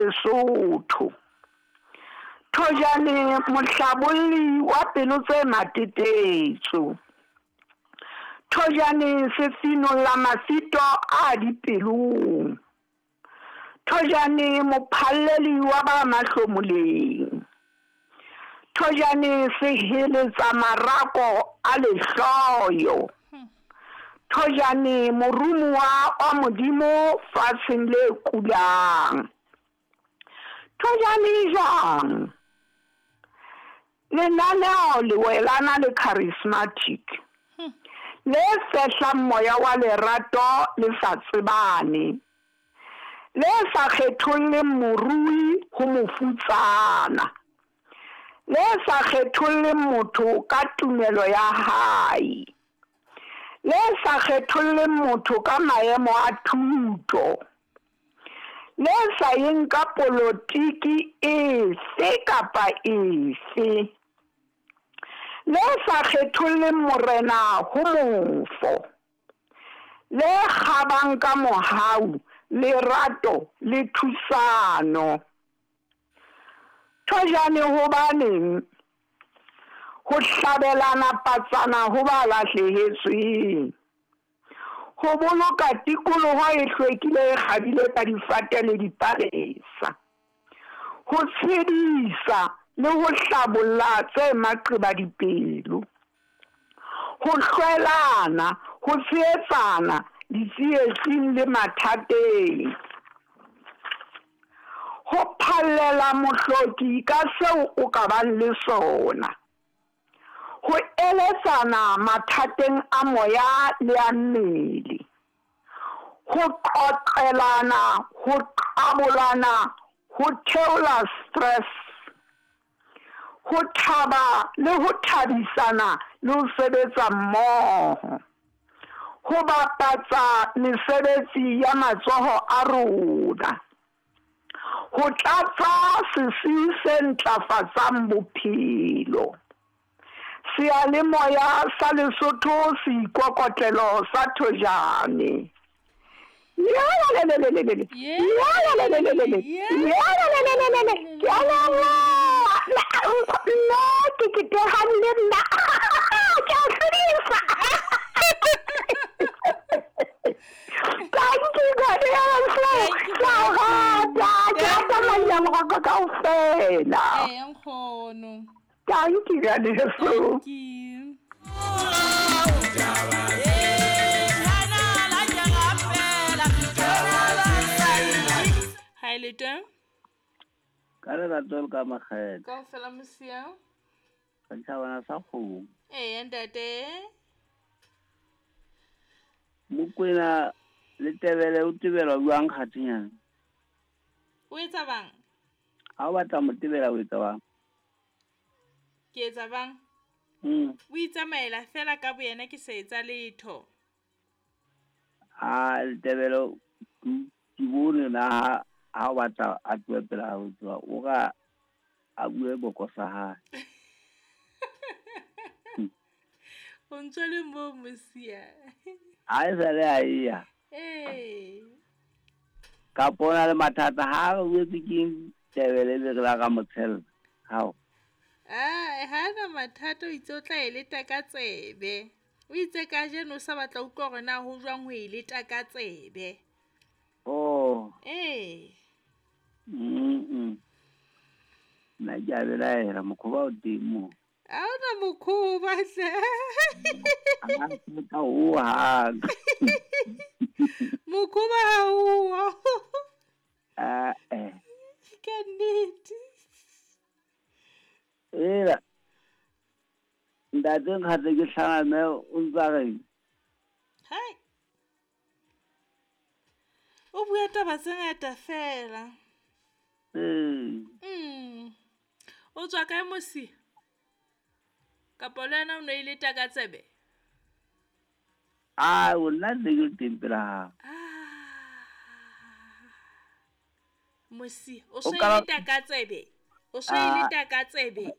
Lesotho. Thojane mohlabolli wa pelo tse matetetso. Thojane se finolla mafito a dipelong. Thojane mophalleli wa ba mahlomoleng. Thojane se heletsa marako a lehloyo. Thojane morumuwa wa modimo fatsheng le kulang. Thojane jang lenaneo le welana le charismatic le fehlang moya wa lerato le sa tsebane le sa kgetholle morui ho mofutsana le sa kgetholle motho ka tumelo ya hae le sa kgetholle motho ka maemo a thuto le sa yeng ka politiki efe kapa efe le sa kgetholle morena ho mofo le kgabang ka mohau lerato le thusano. Thojane hobaneng ho hlabelana patsana ho ba lahlehetsweng, ho boloka tikoloho e hlwekile e kgabile ka difate le dipalesa, ho tshedisa le ho hlabolla tse maqeba dipelo, ho hlwelana, ho tshehetsana ditsietsing le mathateng, ho phallela mohloki ka seo o ka bang le sona, ho eletsana mathateng a moya le a mmele, ho qoqelana, ho qabolana, ho theola stress, ho thaba le ho thabisana le ho sebetsa mmoho, ho bapatsa mesebetsi ya matsoho a rona, ho tlatsa sesi se ntlafatsang bophelo. Seyalemoya sa Lesotho se ikokotlelo sa Thojane. Thank you, Thank you. Hi, Lito. Kare la tol ka makget. Ka fela mosia. Ka tswana sa go. Ntate. Mokwena le tebele o tebela buang khatsinyana. O etsa bang? Ha o batla mo tebela o etsa bang? Ke etsa bang? O itsamaela fela ka boyena ke se etsa letho. Le tebelo ke bone na ha o batla a twe pela ho tswa o ga a bue boko sa ha. O ntse le mo mosia. Ha e sale a iya. Ka pona le mathata ha o itse ke tebele le la ka motsel. Hao. Ha na mathata o itse o tla eleta ka tsebe. O itse ka jeno sa batla utlwa gore na ho jwang ho eleta ka tsebe. Oh. Na jabe la era mokhoba o temo. A ona mokhoba hle. Ka o ha. Mokhoba ha o. Ka nnete. Ndateng ga ke tlhana me o ntsare. Hai. O bua taba tse ngata fela. O tswa kae mosi? Kapo le yena o ne ile taka tsebe? O nna le ke tempela. Mosi, o so ile taka tsebe? O so ile taka tsebe?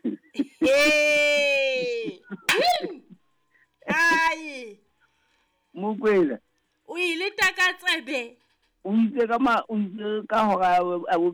Ai. Mokwena. O ile taka tsebe? O itse ka hora